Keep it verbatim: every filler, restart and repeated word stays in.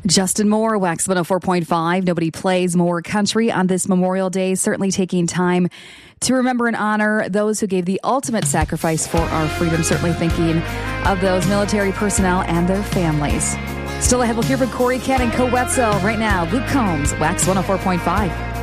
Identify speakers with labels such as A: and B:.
A: Justin Moore, Wax one oh four point five. Nobody plays more country on this Memorial Day. Certainly taking time to remember and honor those who gave the ultimate sacrifice for our freedom. Certainly thinking of those military personnel and their families. Still ahead, we'll hear from Corey Ken and Co Wetzel. Right now, Luke Combs, Wax one oh four point five.